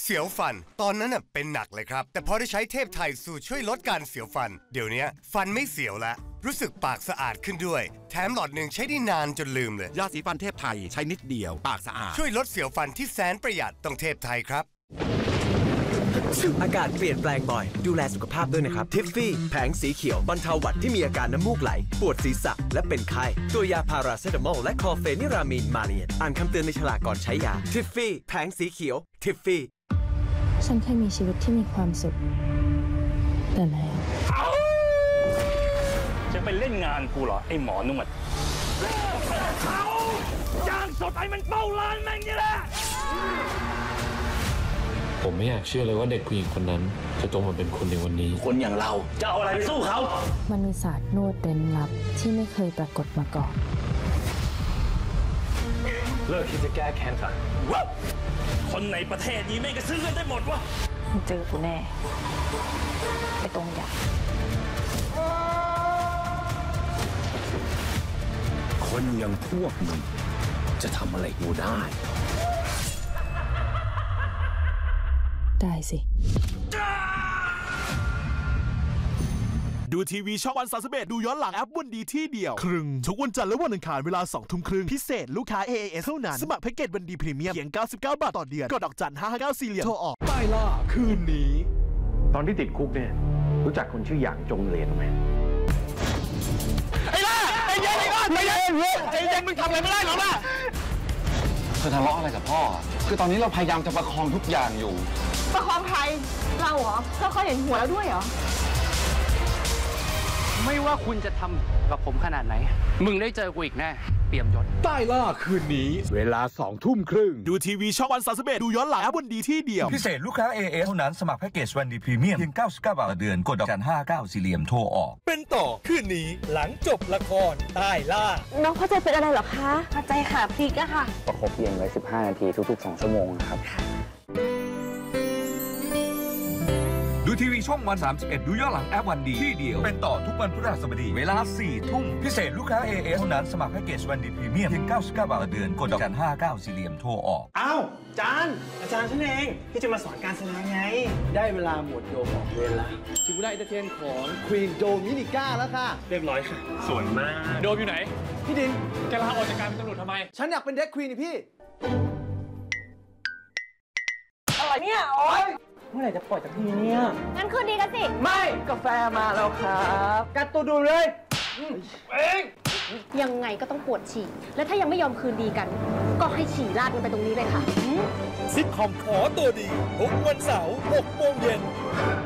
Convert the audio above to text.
เสียวฟันตอนนั้นน่ะเป็นหนักเลยครับแต่พอได้ใช้เทพไทยสูตรช่วยลดการเสียวฟันเดี๋ยวนี้ฟันไม่เสียวแล้วรู้สึกปากสะอาดขึ้นด้วยแถมหลอดหนึ่งใช้ได้นานจนลืมเลยยาสีฟันเทพไทยใช้นิดเดียวปากสะอาดช่วยลดเสียวฟันที่แสนประหยัดต้องเทพไทยครับอากาศเปลี่ยนแปลงบ่อยดูแลสุขภาพด้วยนะครับทิฟฟี่แผงสีเขียวบรรเทาหวัดที่มีอาการน้ำมูกไหลปวดศีรษะและเป็นไข้ตัวยาพาราเซตามอลและคลอเฟนิรามีนมาเลียนอ่านคำเตือนในฉลากก่อนใช้ยาทิฟฟี่แผงสีเขียวทิฟฟี่ฉันเคยมีชีวิตที่มีความสุขแต่แล้วจะไปเล่นงานกูเหรอไอ้หมอนวดเขาจ้างสดไอ้มันเป้าร้านแม่งนี่แหละผมไม่อยากเชื่อเลยว่าเด็กผู้หญิงคนนั้นจะโตมาเป็นคนในวันนี้คนอย่างเราจะเอาอะไรไปสู้เขามันมีศาสตร์นวดเร้นลับที่ไม่เคยปรากฏมาก่อนเลิกคิดจะแก้แค้นซะคนในประเทศนี้ไม่กระซื้อกันได้หมดวะเจอกูแน่ไปตรงอย่างคนอย่างพวกมึงจะทำอะไรกูได้สิดูทีวีช่องวัน31ดูย้อนหลังแอปวันดีที่เดียวครึ่งทุกวันจันทร์และวันอังคารเวลา 20:30 นพิเศษลูกค้า AAS เท่านั้นสมัครแพ็กเกจวันดีพรีเมียมเพียง99 บาทต่อเดือนกดดอกจัน559สี่เหลี่ยมโทรออกใต้ล่าคืนนี้ตอนที่ติดคุกเนี่ยรู้จักคนชื่อหยางจงเหรียญไหมไอ้ล่าไอ้เย็นไอ้ล่าใจเย็นใจเย็นมึงทำอะไรไม่ได้หรอกล่ะเธอทะเลาะอะไรกับพ่อคือตอนนี้เราพยายามจะประคองทุกอย่างอยู่ประคองใครเราเหรอเขาเห็นหัวแล้วด้วยเหรอไม่ว่าคุณจะทำกับผมขนาดไหนมึงได้เจอกูอีกแน่เตรียมยศใต้ล่าคืนนี้เวลา 20:30 นดูทีวีช่องวัน31ดูย้อนหลังแอปวันดีที่เดียวพิเศษลูกค้า AAS เท่านั้นสมัครแพ็กเกจวันดีพรีเมียมเพียง99 บาทต่อเดือนกดดอกจัน559สี่เหลี่ยมโทรออกเป็นต่อคืนนี้หลังจบละครใต้ล่าน้องเข้าใจเป็นอะไรหรอคะเข้าใจค่ะพริกอะค่ะประคบเย็นไว้15 นาทีทุกๆ2 ชั่วโมงครับดูทีวีช่องวัน31ดูย้อนหลังแอปวันดีที่เดียวเป็นต่อทุกวันพฤหัสบดีเวลา 4 ทุ่มพิเศษลูกค้า AAS เท่านั้นสมัครแพ็กเกจวันดีพรีเมียมเพียง99 บาทต่อเดือนกดดอกจัน559สี่เหลี่ยมโทรออกอ้าวจานอาจารย์ฉันเองที่จะมาสอนการแสดงไงได้เวลาหมดโดมออกเวรแล้วถึงเวลาเอนเตอร์เทนของควีนโดมินิก้าแล้วค่ะเรียบร้อยค่ะสวยมากโดมอยู่ไหนพี่ดินแกลาออกจากการเป็นตำรวจทำไมฉันอยากเป็นเด็กควีนนี่พี่อะไรเนี่ยโอ๊ยเมื่อไหร่จะปล่อยจากทีเนี่ยงั้นคืนดีกันสิไม่กาแฟมาแล้วครับกัดตัวดูเลยยังไงก็ต้องปวดฉี่และถ้ายังไม่ยอมคืนดีกันก็ให้ฉี่ราดมันไปตรงนี้เลยค่ะซิทคอมขอตัวดีทุกวันเสาร์ 6 โมงเย็น